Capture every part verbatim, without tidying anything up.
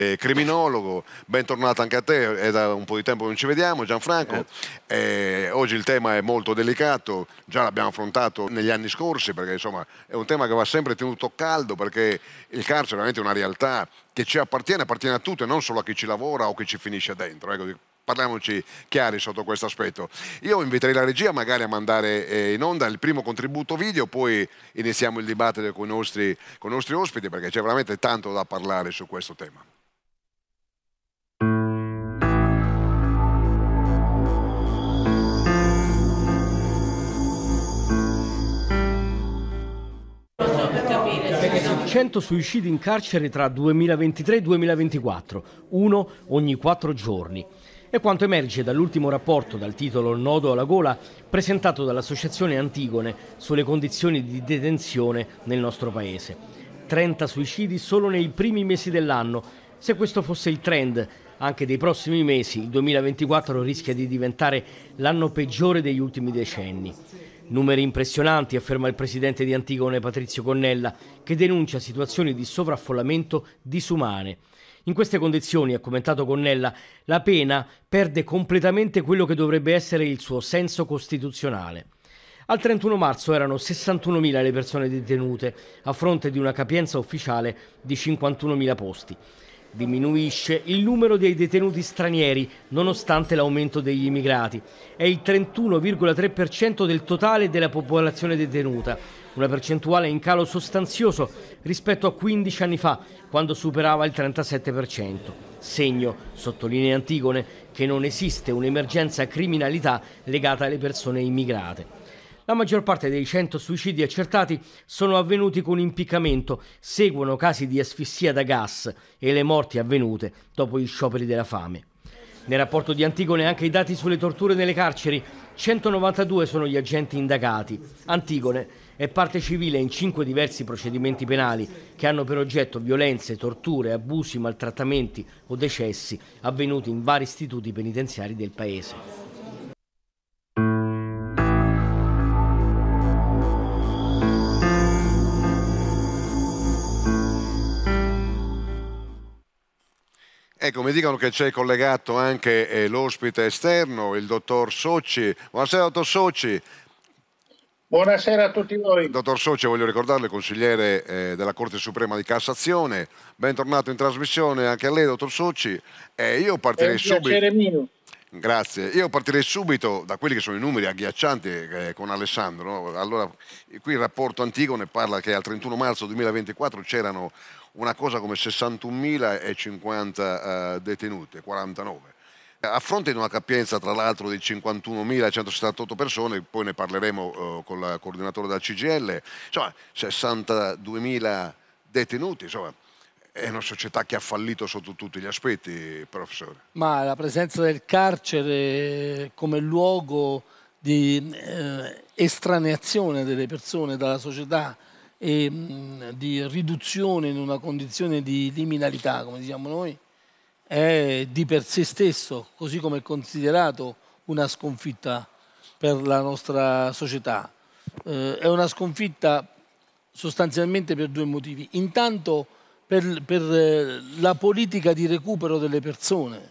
Eh, criminologo, bentornato anche a te, è da un po' di tempo che non ci vediamo, Gianfranco. Eh, oggi il tema è molto delicato, già l'abbiamo affrontato negli anni scorsi, perché insomma è un tema che va sempre tenuto caldo, perché il carcere è veramente una realtà che ci appartiene, appartiene a tutti, e non solo a chi ci lavora o chi ci finisce dentro. Ecco, parliamoci chiari sotto questo aspetto. Io inviterei la regia magari a mandare eh, in onda il primo contributo video, poi iniziamo il dibattito con i nostri, con i nostri ospiti, perché c'è veramente tanto da parlare su questo tema. cento suicidi in carcere tra duemilaventitré e duemilaventiquattro, uno ogni quattro giorni. È quanto emerge dall'ultimo rapporto dal titolo Nodo alla gola, presentato dall'Associazione Antigone sulle condizioni di detenzione nel nostro paese. trenta suicidi solo nei primi mesi dell'anno. Se questo fosse il trend anche dei prossimi mesi, il duemilaventiquattro rischia di diventare l'anno peggiore degli ultimi decenni. Numeri impressionanti, afferma il presidente di Antigone Patrizio Connella, che denuncia situazioni di sovraffollamento disumane. In queste condizioni, ha commentato Connella, la pena perde completamente quello che dovrebbe essere il suo senso costituzionale. Al trentuno marzo erano sessantunomila le persone detenute, a fronte di una capienza ufficiale di cinquantunomila posti. Diminuisce il numero dei detenuti stranieri, nonostante l'aumento degli immigrati. È il trentuno virgola tre per cento del totale della popolazione detenuta, una percentuale in calo sostanzioso rispetto a quindici anni fa, quando superava il trentasette per cento. Segno, sottolinea Antigone, che non esiste un'emergenza criminalità legata alle persone immigrate. La maggior parte dei cento suicidi accertati sono avvenuti con impiccamento, seguono casi di asfissia da gas e le morti avvenute dopo gli scioperi della fame. Nel rapporto di Antigone anche i dati sulle torture nelle carceri, centonovantadue sono gli agenti indagati. Antigone è parte civile in cinque diversi procedimenti penali che hanno per oggetto violenze, torture, abusi, maltrattamenti o decessi avvenuti in vari istituti penitenziari del paese. Ecco, mi dicono che c'è collegato anche eh, l'ospite esterno, il dottor Socci. Buonasera, dottor Socci. Buonasera a tutti voi. Dottor Socci, voglio ricordarle, consigliere eh, della Corte Suprema di Cassazione. Bentornato in trasmissione anche a lei, dottor Socci. Eh, io partirei È un piacere subito. mio. Grazie. Io partirei subito da quelli che sono i numeri agghiaccianti eh, con Alessandro. No? Allora, qui il rapporto Antigone parla che al trentuno marzo duemilaventiquattro c'erano una cosa come sessantunomilacinquanta uh, detenuti, quarantanove. A fronte di una capienza tra l'altro di cinquantunomilacentosettantotto persone, poi ne parleremo uh, con il coordinatore del C G I L, insomma sessantaduemila detenuti, insomma è una società che ha fallito sotto tutti gli aspetti, professore. Ma la presenza del carcere come luogo di eh, estraneazione delle persone dalla società e mh, di riduzione in una condizione di liminalità, come diciamo noi, è di per sé stesso, così come è considerato, una sconfitta per la nostra società. Eh, è una sconfitta sostanzialmente per due motivi. Intanto per, per la politica di recupero delle persone,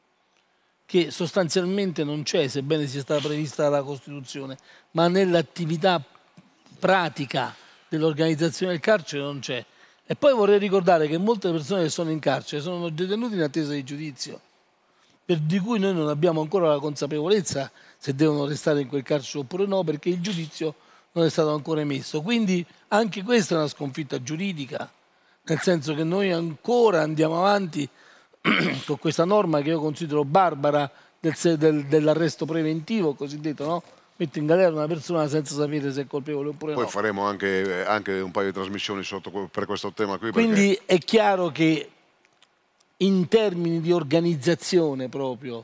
che sostanzialmente non c'è, sebbene sia stata prevista dalla Costituzione, ma nell'attività pratica dell'organizzazione del carcere non c'è. E poi vorrei ricordare che molte persone che sono in carcere sono detenute in attesa di giudizio, per di cui noi non abbiamo ancora la consapevolezza se devono restare in quel carcere oppure no, perché il giudizio non è stato ancora emesso. Quindi anche questa è una sconfitta giuridica, nel senso che noi ancora andiamo avanti con questa norma che io considero barbara del, del, dell'arresto preventivo cosiddetto, no? Mette in galera una persona senza sapere se è colpevole oppure Poi no. Poi faremo anche, anche un paio di trasmissioni sotto, per questo tema qui. Quindi perché... è chiaro che in termini di organizzazione proprio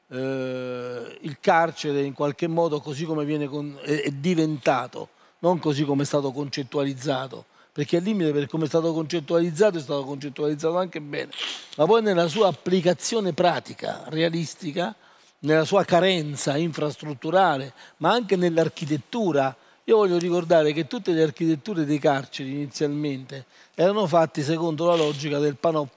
eh, il carcere in qualche modo così come viene con, è, è diventato, non così come è stato concettualizzato, perché al limite per come è stato concettualizzato è stato concettualizzato anche bene, ma poi nella sua applicazione pratica, realistica, nella sua carenza infrastrutturale, ma anche nell'architettura. Io voglio ricordare che tutte le architetture dei carceri inizialmente erano fatte secondo la logica del